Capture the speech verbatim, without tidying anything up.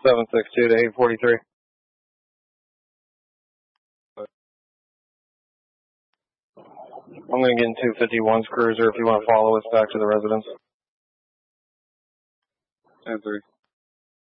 seven six two to eight forty-three. I'm going to get in two fifty-one's cruiser if you want to follow us back to the residence. ten three.